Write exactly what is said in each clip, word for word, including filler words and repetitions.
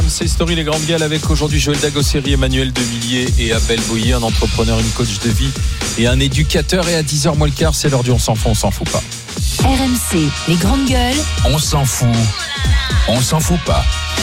R M C Story, les grandes gueules, avec aujourd'hui Joël Dagosseri, Emmanuel Demillier et Abel Boyer, un entrepreneur, une coach de vie et un éducateur. Et à dix heures moins le quart, c'est l'heure du On s'en fout, on s'en fout pas. R M C, les grandes gueules. On s'en fout, on s'en fout pas.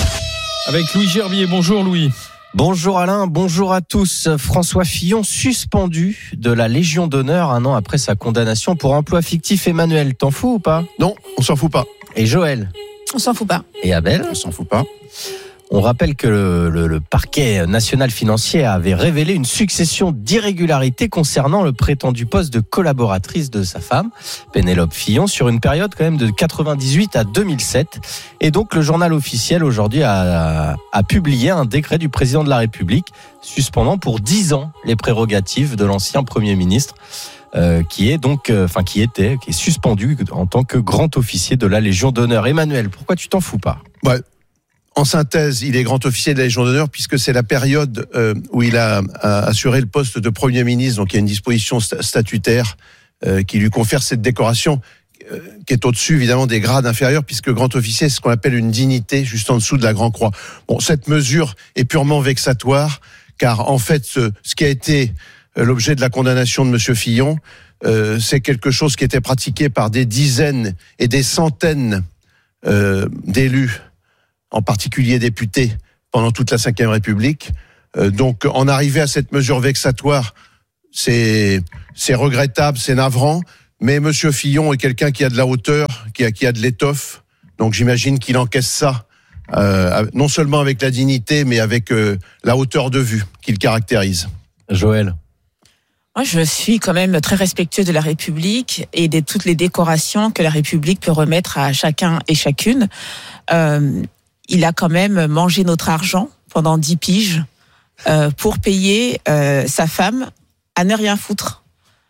Avec Louis Gerbier. Bonjour Louis. Bonjour Alain, bonjour à tous. François Fillon suspendu de la Légion d'honneur un an après sa condamnation pour emploi fictif. Emmanuel, t'en fous ou pas ? Non, on s'en fout pas. Et Joël ? On s'en fout pas. Et Abel ? On s'en fout pas. On rappelle que le, le, le parquet national financier avait révélé une succession d'irrégularités concernant le prétendu poste de collaboratrice de sa femme, Pénélope Fillon, sur une période quand même de quatre-vingt-dix-huit à deux mille sept. Et donc le journal officiel aujourd'hui a, a publié un décret du président de la République suspendant pour dix ans les prérogatives de l'ancien Premier ministre. Euh, qui est donc, euh, enfin qui était, qui est suspendu en tant que grand officier de la Légion d'honneur. Emmanuel, pourquoi tu t'en fous pas ? Ouais. En synthèse, il est grand officier de la Légion d'honneur puisque c'est la période euh, où il a, a assuré le poste de Premier ministre. Donc il y a une disposition statutaire euh, qui lui confère cette décoration euh, qui est au-dessus évidemment des grades inférieurs, puisque grand officier c'est ce qu'on appelle une dignité juste en dessous de la Grand Croix. Bon, cette mesure est purement vexatoire car en fait ce, ce qui a été l'objet de la condamnation de Monsieur Fillon, euh, c'est quelque chose qui était pratiqué par des dizaines et des centaines euh, d'élus, en particulier députés, pendant toute la cinquième République. Euh, donc, en arriver à cette mesure vexatoire, c'est, c'est regrettable, c'est navrant, mais Monsieur Fillon est quelqu'un qui a de la hauteur, qui a, qui a de l'étoffe, donc j'imagine qu'il encaisse ça, euh, non seulement avec la dignité, mais avec euh, la hauteur de vue qui le caractérise. Joël ? Moi, je suis quand même très respectueux de la République et de toutes les décorations que la République peut remettre à chacun et chacune. Euh, il a quand même mangé notre argent pendant dix piges euh, pour payer euh, sa femme à ne rien foutre.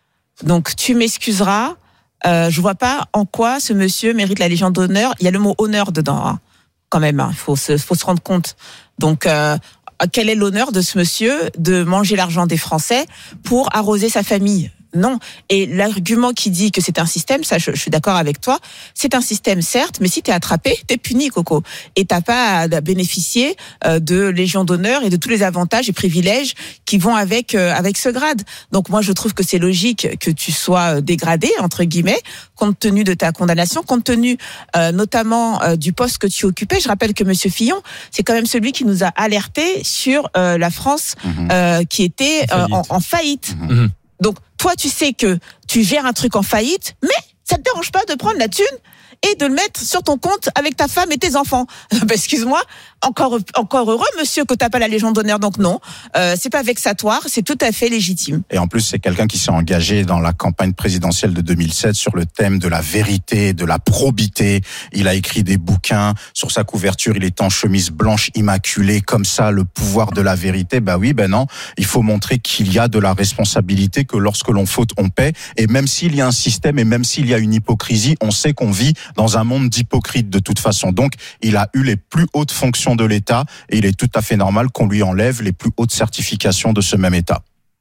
Donc, tu m'excuseras, euh, je vois pas en quoi ce monsieur mérite la Légion d'honneur. Il y a le mot honneur dedans, hein, quand même. Il hein, faut se, faut se rendre compte. Donc, euh, quel est l'honneur de ce monsieur de manger l'argent des Français pour arroser sa famille ? Non. Et l'argument qui dit que c'est un système, ça, je, je suis d'accord avec toi. C'est un système, certes, mais si t'es attrapé, t'es puni, Coco. Et t'as pas à bénéficier de Légion d'honneur et de tous les avantages et privilèges qui vont avec avec ce grade. Donc moi, je trouve que c'est logique que tu sois dégradé, entre guillemets, compte tenu de ta condamnation, compte tenu euh, notamment euh, du poste que tu occupais. Je rappelle que Monsieur Fillon, c'est quand même celui qui nous a alerté sur euh, la France mmh. euh, qui était euh, en, en faillite. Mmh. Donc, toi, tu sais que tu gères un truc en faillite, mais ça te dérange pas de prendre la thune et de le mettre sur ton compte avec ta femme et tes enfants. Ben, excuse-moi, encore encore heureux, monsieur, que t'as pas la Légion d'honneur. Donc non, euh, c'est pas vexatoire, c'est tout à fait légitime. Et en plus, c'est quelqu'un qui s'est engagé dans la campagne présidentielle de deux mille sept sur le thème de la vérité, de la probité. Il a écrit des bouquins. Sur sa couverture, il est en chemise blanche immaculée. Comme ça, le pouvoir de la vérité. Bah oui, ben non. Il faut montrer qu'il y a de la responsabilité, que lorsque l'on faute, on paie. Et même s'il y a un système et même s'il y a une hypocrisie, on sait qu'on vit dans un monde d'hypocrites de toute façon. Donc, il a eu les plus hautes fonctions de l'État et il est tout à fait normal qu'on lui enlève les plus hautes certifications de ce même État.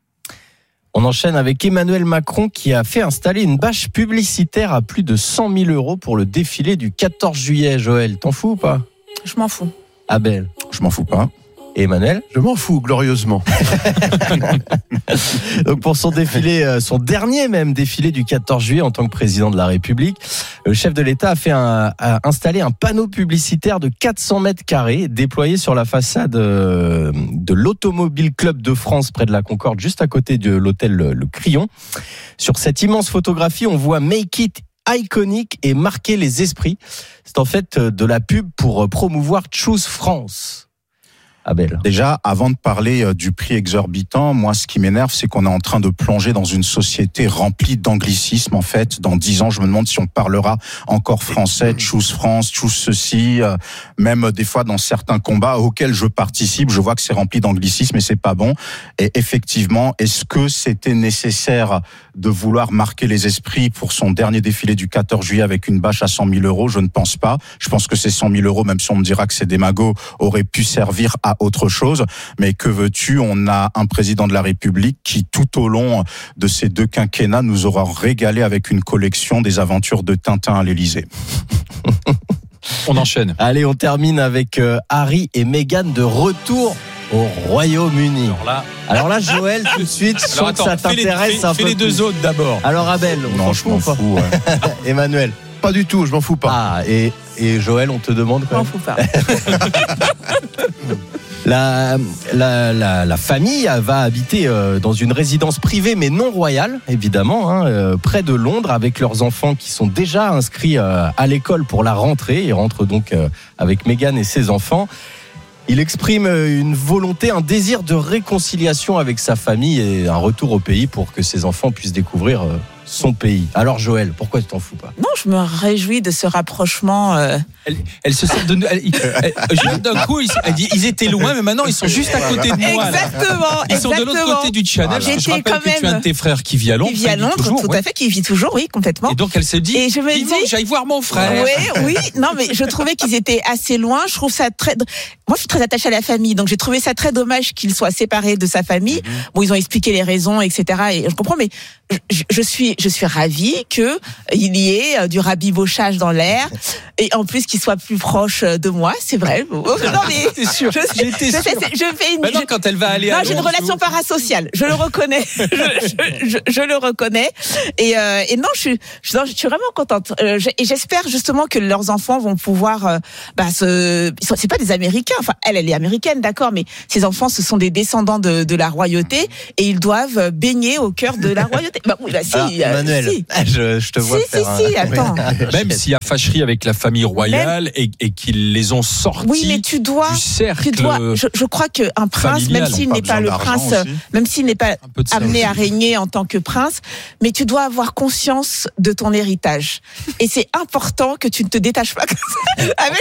On enchaîne avec Emmanuel Macron qui a fait installer une bâche publicitaire à plus de cent mille euros pour le défilé du quatorze juillet. Joël, t'en fous ou pas ? Je m'en fous. Abel ? Je m'en fous pas. Et Emmanuel ? Je m'en fous glorieusement. Donc pour son défilé, son dernier même défilé du quatorze juillet en tant que président de la République, le chef de l'État a fait un, a installé un panneau publicitaire de quatre cents mètres carrés déployé sur la façade de l'Automobile Club de France près de la Concorde, juste à côté de l'hôtel Le Crillon. Sur cette immense photographie, on voit Make It iconique et marquer les esprits. C'est en fait de la pub pour promouvoir Choose France. Abel. Déjà, avant de parler du prix exorbitant, moi, ce qui m'énerve, c'est qu'on est en train de plonger dans une société remplie d'anglicisme. En fait, dans dix ans, je me demande si on parlera encore français, choose France, choose ceci. Euh, même des fois, dans certains combats auxquels je participe, je vois que c'est rempli d'anglicisme et c'est pas bon. Et effectivement, est-ce que c'était nécessaire de vouloir marquer les esprits pour son dernier défilé du quatorze juillet avec une bâche à cent mille euros? Je ne pense pas. Je pense que ces cent mille euros, même si on me dira que c'est des magots, auraient pu servir à autre chose. Mais que veux-tu? On a un président de la République qui, tout au long de ces deux quinquennats, nous aura régalé avec une collection des aventures de Tintin à l'Élysée. On enchaîne. Allez, on termine avec euh, Harry et Meghan de retour au Royaume-Uni. Alors là, Alors là, Joël, tout de suite, je alors sens que ça attends, fais les, t'intéresse fais- un fais peu les deux plus. autres d'abord. Alors Abel, on Non, s'en je fout m'en ou pas fous. ouais. Emmanuel. Pas du tout, je m'en fous pas. Ah, et, et Joël, on te demande quand M'en même. fous pas. La, la, la, la famille va habiter euh, dans une résidence privée mais non royale, évidemment, hein, euh, près de Londres, avec leurs enfants qui sont déjà inscrits euh, à l'école pour la rentrée. Ils rentrent donc euh, avec Meghan et ses enfants. Il exprime euh, une volonté, un désir de réconciliation avec sa famille et un retour au pays pour que ses enfants puissent découvrir euh, son pays. Alors Joël, pourquoi tu t'en fous pas? Non, je me réjouis de ce rapprochement. Euh, Elle, elle se sort de nous. elle- elle- elle- juste d'un coup, ils, elle dit, ils étaient loin, mais maintenant ils sont juste à côté de moi. là. Exactement, Ils sont de l'autre exactement. côté du channel. Voilà. Je rappelle J'étais quand que tu as un même- de tes frères qui vit à Londres. Qui vit à il Londres, toujours, tout ouais. à fait, qui vit toujours, oui, complètement. Et donc elle se dit, Et je me vivement dis- que j'aille voir mon frère. Oui, oui, non, mais je trouvais qu'ils étaient assez loin. Je trouve ça très. Moi, je suis très attachée à la famille, donc j'ai trouvé ça très dommage qu'il soit séparé de sa famille. Bon, ils ont expliqué les raisons, et cetera. Et je comprends, mais je, je suis, je suis ravie que il y ait euh, du rabibochage dans l'air, et en plus qu'il soit plus proche de moi. C'est vrai. Non, mais T'es sûr? je, J'étais je sûr. fais, je fais une. Maintenant, je- quand elle va aller non, à j'ai une Londres, relation parasociale. Je le reconnais. je, je, je, je le reconnais. Et, euh, et non, je suis, je, non, je suis vraiment contente. Euh, je- et j'espère justement que leurs enfants vont pouvoir, euh, bah, se, ils sont- c'est pas des Américains. Enfin, elle, elle est américaine, d'accord, mais ces enfants, ce sont des descendants de, de la royauté et ils doivent baigner au cœur de la royauté. Bah oui, bah si. Alors, euh, Emmanuel, si. je, je te vois Si, faire si, si, un- attends. Même s'il y a fâcherie avec la famille royale et, et qu'ils les ont sortis Oui, mais tu dois, du cercle. tu dois. Je, je crois qu'un prince, familial, même s'il on a n'est pas besoin le d'argent prince, aussi. même s'il n'est pas Un peu de ça amené aussi. à régner en tant que prince, mais tu dois avoir conscience de ton héritage. Et c'est important que tu ne te détaches pas comme ça. Amélie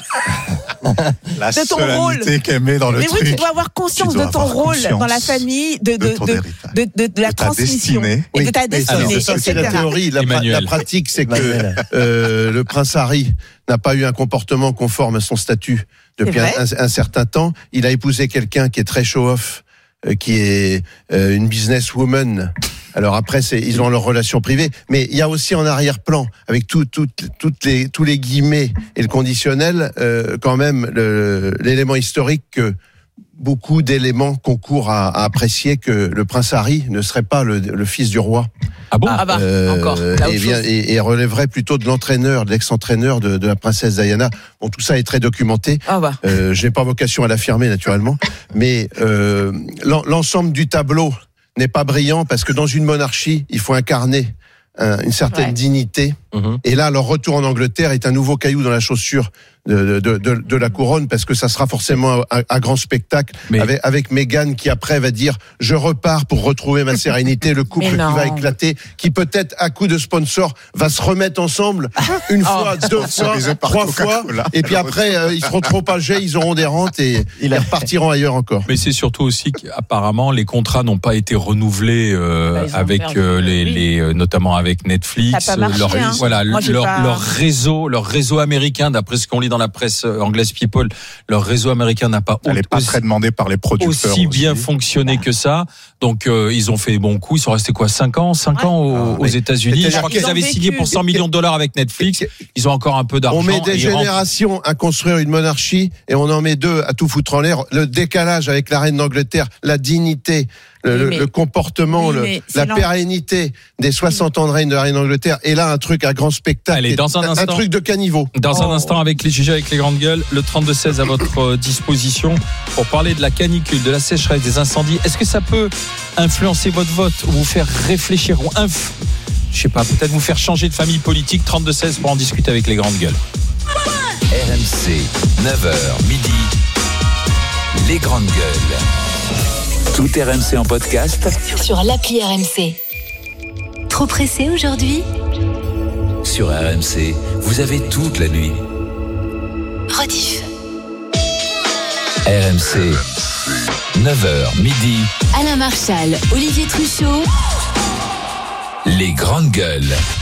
rigole. La De ton solennité qu'elle met dans le Mais truc. oui, tu dois avoir conscience Tu dois de ton avoir rôle conscience dans la famille, de, de de, ton de, héritage. de, de, de la De ta transmission destinée. et de ta mais ça, destinée, c'est- c'est la et cetera. théorie. La, pra- Emmanuel. la pratique, c'est que Emmanuel. euh, le prince Harry n'a pas eu un comportement conforme à son statut depuis C'est un, vrai. un- un certain temps. Il a épousé quelqu'un qui est très show-off, euh, qui est euh, une businesswoman. Alors après, c'est, ils ont leur relation privée, mais il y a aussi en arrière-plan, avec tout, tout, toutes les, tous les guillemets et le conditionnel, euh, quand même le- l'élément historique que beaucoup d'éléments concourent à, à apprécier que le prince Harry ne serait pas le, le fils du roi. Ah bon? Ah bah, Euh, encore. Là, et, autre bien- chose. et- et relèverait plutôt de l'entraîneur, de l'ex-entraîneur de, de la princesse Diana. Bon, tout ça est très documenté. Ah bah. Euh, je n'ai pas vocation à l'affirmer naturellement, mais euh, l'en- l'ensemble du tableau n'est pas brillant parce que dans une monarchie, il faut incarner un- une certaine Ouais. dignité. Mhm. Et là, leur retour en Angleterre est un nouveau caillou dans la chaussure de, de, de, de la couronne parce que ça sera forcément un, un grand spectacle Mais- avec, avec Meghan qui après va dire je repars pour retrouver ma sérénité, le couple Mais qui non. va éclater, qui peut-être à coup de sponsor va se remettre ensemble une fois, deux fois, Sponsorisé par trois fois, Coca-Cola. et puis après euh, ils seront trop âgés, ils auront des rentes et ils repartiront ailleurs encore. Mais c'est surtout aussi qu'apparemment les contrats n'ont pas été renouvelés euh, Bah, ils ont avec perdu, euh, les, oui. les euh, notamment avec Netflix, Ça a pas marché, leur, hein. voilà Moi, j'ai leur, pas- leur réseau, leur réseau américain, d'après ce qu'on lit dans la presse euh, anglaise People, leur réseau américain n'a pas Elle n'est pas aussi, très demandée par les producteurs. aussi bien fonctionné que ça. Donc euh, ils ont fait des bons coups. Ils sont restés quoi, cinq ans, cinq Ouais. ans aux, Ah, aux mais- États-Unis. Je c'est-à-dire crois qu'ils qu'ils ont avaient vécu- signé pour cent millions de dollars avec Netflix. Ils ont encore un peu d'argent. On met des et ils rentrent- générations à construire une monarchie et on en met deux à tout foutre en l'air. Le décalage avec la reine d'Angleterre, la dignité, le, Oui, le- mais- le comportement, oui, le- mais la c'est lent. pérennité des soixante ans de règne de la reine d'Angleterre. Et là, un truc à grand spectacle. Allez, dans un un, instant. truc de caniveau. Dans un Oh. instant, avec les sujets avec les grandes gueules, le trente-deux seize à votre euh, disposition pour parler de la canicule, de la sécheresse, des incendies. Est-ce que ça peut influencer votre vote ou vous faire réfléchir ou inf... je sais pas, peut-être vous faire changer de famille politique? Trente-deux seize pour en discuter avec les grandes gueules. R M C, neuf heures midi, les grandes gueules. Tout R M C en podcast Sur l'appli R M C. Trop pressé aujourd'hui? sur R M C. Vous avez toute la nuit. Rediff. R M C, neuf heures midi, Alain Marchal, Olivier Truchot. les grandes gueules.